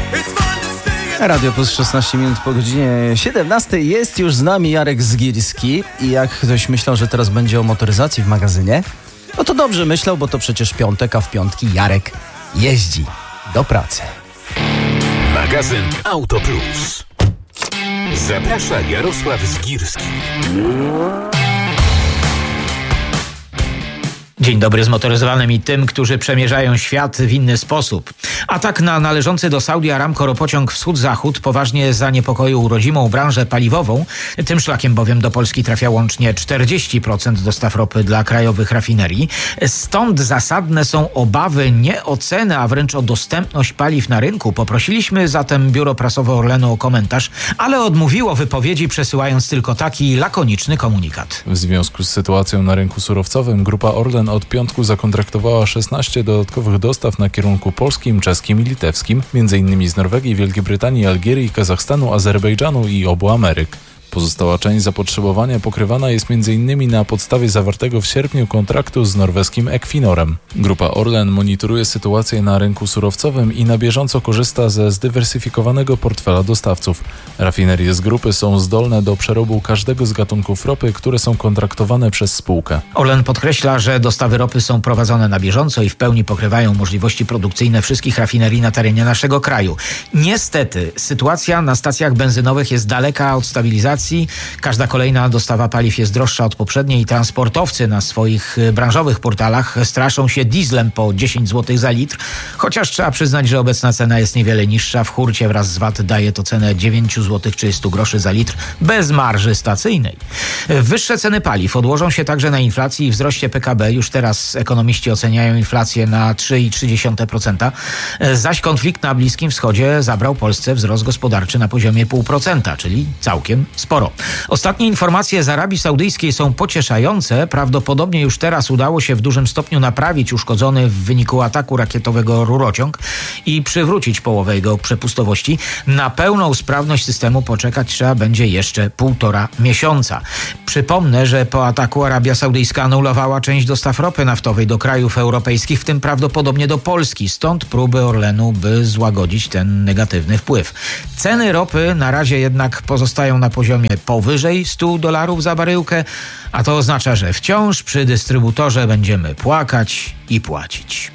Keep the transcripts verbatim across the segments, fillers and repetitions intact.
Radio Plus szesnaście minut po godzinie siedemnastej. Jest już z nami Jarek Zgierski i jak ktoś myślał, że teraz będzie o motoryzacji w magazynie, no to dobrze myślał, bo to przecież piątek, a w piątki Jarek jeździ do pracy. Magazyn Auto Plus. Zaprasza Jarosław Zgierski. Dzień dobry zmotoryzowanym i tym, którzy przemierzają świat w inny sposób. Atak na należący do Saudi Aramco ropociąg wschód-zachód poważnie zaniepokoił rodzimą branżę paliwową. Tym szlakiem bowiem do Polski trafia łącznie czterdzieści procent dostaw ropy dla krajowych rafinerii. Stąd zasadne są obawy nie o cenę, a wręcz o dostępność paliw na rynku. Poprosiliśmy zatem biuro prasowe Orlenu o komentarz, ale odmówiło wypowiedzi, przesyłając tylko taki lakoniczny komunikat. W związku z sytuacją na rynku surowcowym grupa Orlen od piątku zakontraktowała szesnaście dodatkowych dostaw na kierunku polskim, czeskim i litewskim, między innymi z Norwegii, Wielkiej Brytanii, Algierii, Kazachstanu, Azerbejdżanu i obu Ameryk. Pozostała część zapotrzebowania pokrywana jest m.in. na podstawie zawartego w sierpniu kontraktu z norweskim Equinorem. Grupa Orlen monitoruje sytuację na rynku surowcowym i na bieżąco korzysta ze zdywersyfikowanego portfela dostawców. Rafinerie z grupy są zdolne do przerobu każdego z gatunków ropy, które są kontraktowane przez spółkę. Orlen podkreśla, że dostawy ropy są prowadzone na bieżąco i w pełni pokrywają możliwości produkcyjne wszystkich rafinerii na terenie naszego kraju. Niestety sytuacja na stacjach benzynowych jest daleka od stabilizacji. Każda kolejna dostawa paliw jest droższa od poprzedniej i transportowcy na swoich branżowych portalach straszą się dieslem po dziesięć złotych za litr, chociaż trzeba przyznać, że obecna cena jest niewiele niższa. W hurcie wraz z V A T daje to cenę dziewięć złotych trzydzieści groszy za litr bez marży stacyjnej. Wyższe ceny paliw odłożą się także na inflacji i wzroście P K B. Już teraz ekonomiści oceniają inflację na trzy przecinek trzy procent, zaś konflikt na Bliskim Wschodzie zabrał Polsce wzrost gospodarczy na poziomie zero przecinek pięć procent, czyli całkiem sporo. Ostatnie informacje z Arabii Saudyjskiej są pocieszające. Prawdopodobnie już teraz udało się w dużym stopniu naprawić uszkodzony w wyniku ataku rakietowego rurociąg i przywrócić połowę jego przepustowości. Na pełną sprawność systemu poczekać trzeba będzie jeszcze półtora miesiąca. Przypomnę, że po ataku Arabia Saudyjska anulowała część dostaw ropy naftowej do krajów europejskich, w tym prawdopodobnie do Polski. Stąd próby Orlenu, by złagodzić ten negatywny wpływ. Ceny ropy na razie jednak pozostają na poziomie powyżej stu dolarów za baryłkę, a to oznacza, że wciąż przy dystrybutorze będziemy płakać i płacić.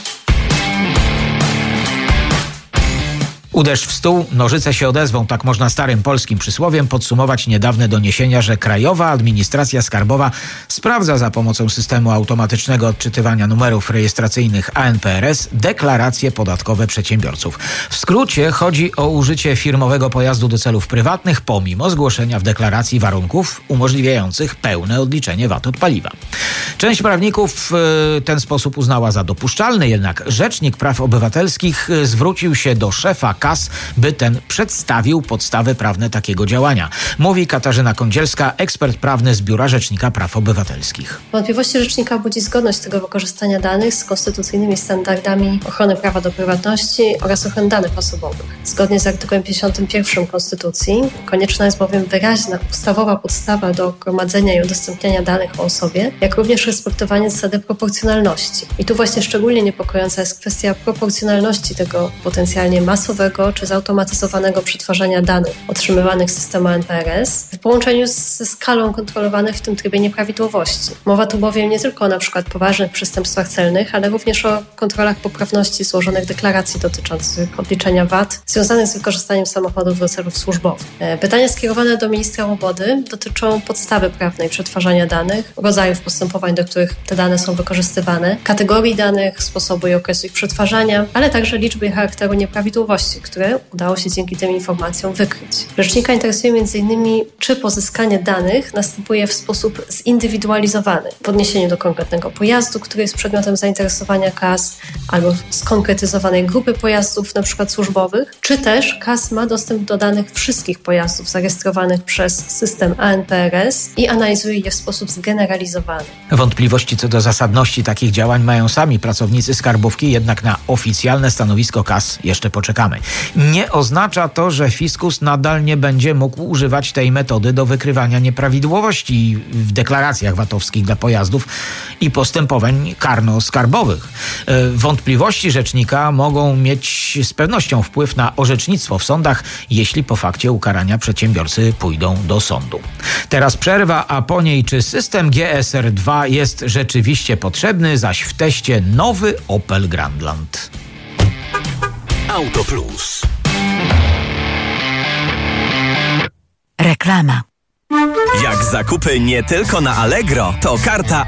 Uderz w stół, nożyce się odezwą, tak można starym polskim przysłowiem podsumować niedawne doniesienia, że Krajowa Administracja Skarbowa sprawdza za pomocą systemu automatycznego odczytywania numerów rejestracyjnych A N P R S deklaracje podatkowe przedsiębiorców. W skrócie chodzi o użycie firmowego pojazdu do celów prywatnych pomimo zgłoszenia w deklaracji warunków umożliwiających pełne odliczenie V A T od paliwa. Część prawników w ten sposób uznała za dopuszczalny, jednak Rzecznik Praw Obywatelskich zwrócił się do szefa K A S, by ten przedstawił podstawy prawne takiego działania. Mówi Katarzyna Kądzielska, ekspert prawny z Biura Rzecznika Praw Obywatelskich. Wątpliwości rzecznika budzi zgodność tego wykorzystania danych z konstytucyjnymi standardami ochrony prawa do prywatności oraz ochrony danych osobowych. Zgodnie z artykułem pięćdziesiątym pierwszym Konstytucji konieczna jest bowiem wyraźna ustawowa podstawa do gromadzenia i udostępniania danych o osobie, jak również respektowanie zasady proporcjonalności. I tu właśnie szczególnie niepokojąca jest kwestia proporcjonalności tego potencjalnie masowego czy zautomatyzowanego przetwarzania danych otrzymywanych z systemu A N P R S w połączeniu ze skalą kontrolowanych w tym trybie nieprawidłowości. Mowa tu bowiem nie tylko o na przykład poważnych przestępstwach celnych, ale również o kontrolach poprawności złożonych deklaracji dotyczących odliczenia V A T związanych z wykorzystaniem samochodów do celów służbowych. Pytania skierowane do ministra Łobody dotyczą podstawy prawnej przetwarzania danych, rodzajów postępowań, do których te dane są wykorzystywane, kategorii danych, sposobu i okresu ich przetwarzania, ale także liczby i charakteru nieprawidłowości, które udało się dzięki tym informacjom wykryć. Rzecznika interesuje między innymi, czy pozyskanie danych następuje w sposób zindywidualizowany w odniesieniu do konkretnego pojazdu, który jest przedmiotem zainteresowania K A S, albo skonkretyzowanej grupy pojazdów, na przykład służbowych, czy też K A S ma dostęp do danych wszystkich pojazdów zarejestrowanych przez system A N P R S i analizuje je w sposób zgeneralizowany. Wątpliwości co do zasadności takich działań mają sami pracownicy skarbówki, jednak na oficjalne stanowisko K A S jeszcze poczekamy. Nie oznacza to, że fiskus nadal nie będzie mógł używać tej metody do wykrywania nieprawidłowości w deklaracjach vatowskich dla pojazdów i postępowań karno-skarbowych. Wątpliwości rzecznika mogą mieć z pewnością wpływ na orzecznictwo w sądach, jeśli po fakcie ukarania przedsiębiorcy pójdą do sądu. Teraz przerwa, a po niej czy system G S R dwa jest rzeczywiście potrzebny, zaś w teście nowy Opel Grandland. Auto Plus. Reklama. Jak zakupy nie tylko na Allegro, to karta